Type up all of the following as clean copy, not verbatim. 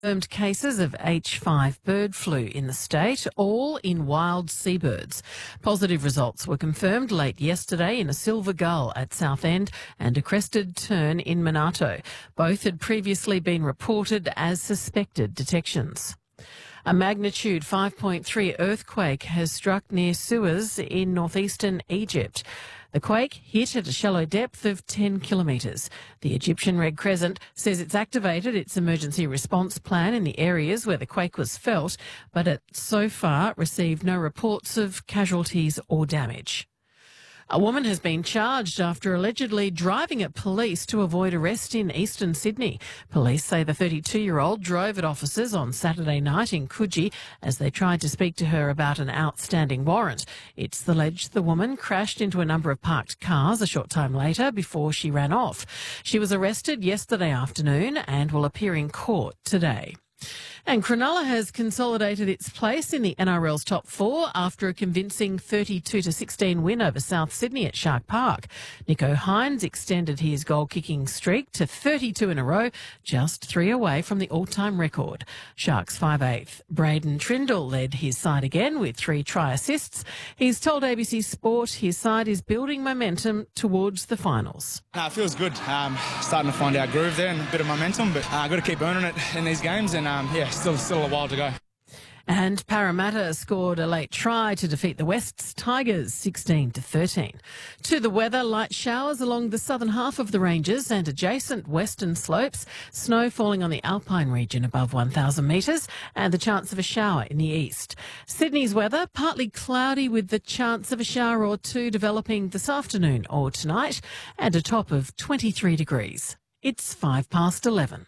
Confirmed cases of H5 bird flu in the state, all in wild seabirds. Positive results were confirmed late yesterday in a silver gull at Southend and a crested tern in Monarto. Both had previously been reported as suspected detections. A magnitude 5.3 earthquake has struck near Suez in northeastern Egypt. The quake hit at a shallow depth of 10 kilometres. The Egyptian Red Crescent says it's activated its emergency response plan in the areas where the quake was felt, but it so far received no reports of casualties or damage. A woman has been charged after allegedly driving at police to avoid arrest in eastern Sydney. Police say the 32-year-old drove at officers on Saturday night in Coogee as they tried to speak to her about an outstanding warrant. It's alleged the woman crashed into a number of parked cars a short time later before she ran off. She was arrested yesterday afternoon and will appear in court today. And Cronulla has consolidated its place in the NRL's top four after a convincing 32-16 win over South Sydney at Shark Park. Nicho Hynes extended his goal-kicking streak to 32 in a row, just 3 away from the all-time record. Sharks 5/8 Braden Trindle led his side again with 3 try assists. He's told ABC Sport his side is building momentum towards the finals. It feels good. Starting to find our groove there and a bit of momentum, but I've got to keep earning it in these games and still a while to go. And Parramatta scored a late try to defeat the West's Tigers 16-13. To the weather, light showers along the southern half of the ranges and adjacent western slopes, snow falling on the alpine region above 1,000 metres and the chance of a shower in the east. Sydney's weather, partly cloudy with the chance of a shower or two developing this afternoon or tonight and a top of 23 degrees. It's 11:05.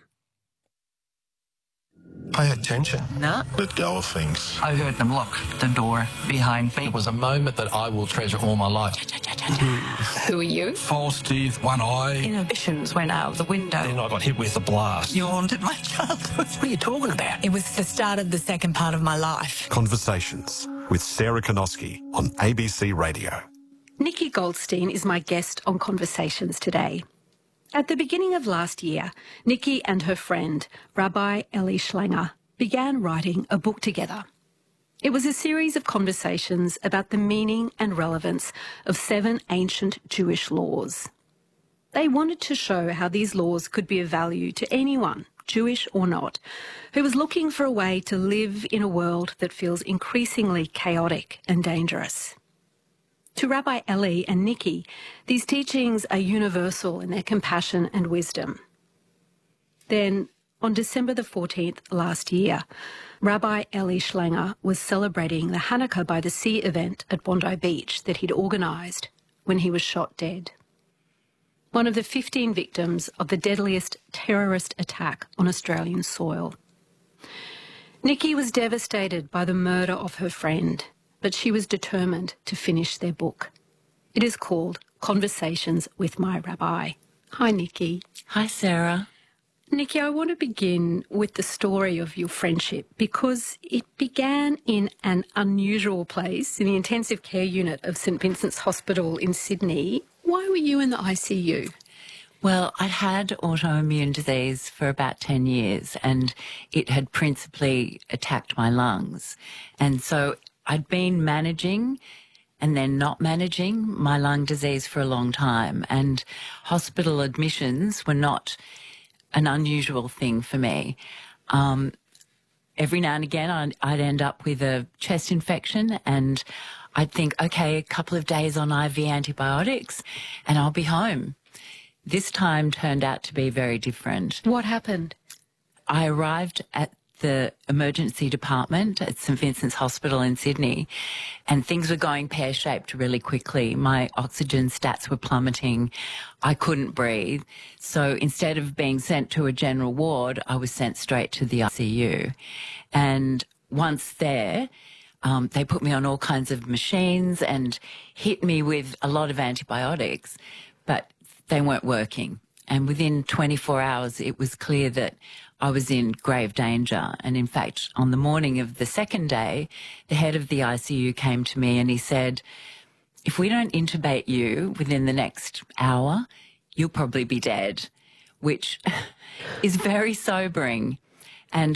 Pay attention. No. Let go of things. I heard them lock the door behind me. It was a moment that I will treasure all my life. Who are you? False teeth, one eye. Inhibitions went out of the window. Then I got hit with a blast. You haunted my childhood. What are you talking about? It was the start of the second part of my life. Conversations with Sarah Konoski on ABC Radio. Nikki Goldstein is my guest on Conversations today. At the beginning of last year, Nikki and her friend, Rabbi Eli Schlanger, began writing a book together. It was a series of conversations about the meaning and relevance of 7 ancient Jewish laws. They wanted to show how these laws could be of value to anyone, Jewish or not, who was looking for a way to live in a world that feels increasingly chaotic and dangerous. To Rabbi Eli and Nikki, these teachings are universal in their compassion and wisdom. Then, on December the 14th last year, Rabbi Eli Schlanger was celebrating the Hanukkah by the Sea event at Bondi Beach that he'd organised when he was shot dead. One of the 15 victims of the deadliest terrorist attack on Australian soil. Nikki was devastated by the murder of her friend, but she was determined to finish their book. It is called Conversations with My Rabbi. Hi, Nikki. Hi, Sarah. Nikki, I want to begin with the story of your friendship because it began in an unusual place, in the intensive care unit of St Vincent's Hospital in Sydney. Why were you in the ICU? Well, I'd had autoimmune disease for about 10 years and it had principally attacked my lungs. And so I'd been managing and then not managing my lung disease for a long time, and hospital admissions were not an unusual thing for me. Every now and again I'd end up with a chest infection and I'd think, okay, a couple of days on IV antibiotics and I'll be home. This time turned out to be very different. What happened? I arrived at the emergency department at St Vincent's Hospital in Sydney and things were going pear-shaped really quickly. My oxygen stats were plummeting. I couldn't breathe. So instead of being sent to a general ward, I was sent straight to the ICU. And once there, they put me on all kinds of machines and hit me with a lot of antibiotics, but they weren't working. And within 24 hours, it was clear that I was in grave danger. And in fact, on the morning of the second day, the head of the ICU came to me and he said, if we don't intubate you within the next hour, you'll probably be dead, which is very sobering.